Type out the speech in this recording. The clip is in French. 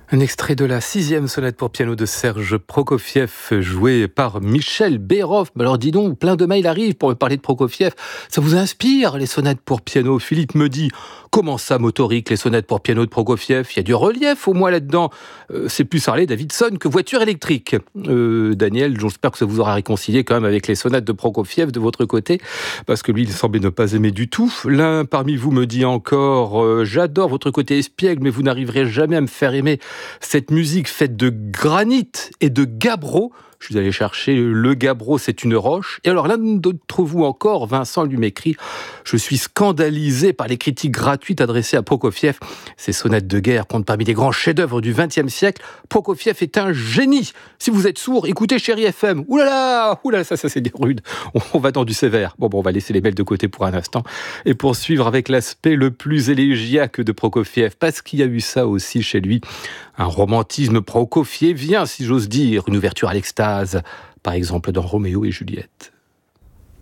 Un extrait de la 6e sonate pour piano de Serge Prokofiev, joué par Michel Berhoff. Alors dis donc, plein de mails arrivent pour me parler de Prokofiev. Ça vous inspire, les sonates pour piano? Philippe me dit, comment ça motorique, les sonates pour piano de Prokofiev? Il y a du relief au moins là-dedans. C'est plus Harley Davidson que voiture électrique. Daniel, j'espère que ça vous aura réconcilié quand même avec les sonates de Prokofiev de votre côté, parce que lui, il semblait ne pas aimer du tout. L'un parmi vous me dit encore, j'adore votre côté espiègle, mais vous n'arriverez jamais à me faire aimer cette musique faite de granit et de gabbro. Je suis allé chercher le gabbro, c'est une roche. Et alors l'un d'entre vous encore, Vincent, lui m'écrit « Je suis scandalisé par les critiques gratuites adressées à Prokofiev. Ces sonates de guerre comptent parmi les grands chefs-d'œuvre du XXe siècle. Prokofiev est un génie. Si vous êtes sourd, écoutez Chéri FM. Oulala, ça c'est rude. On va dans du sévère. Bon, on va laisser les mails de côté pour un instant et poursuivre avec l'aspect le plus élégiaque de Prokofiev, parce qu'il y a eu ça aussi chez lui. Un romantisme prokofievien, si j'ose dire, une ouverture à l'extase, par exemple dans Roméo et Juliette.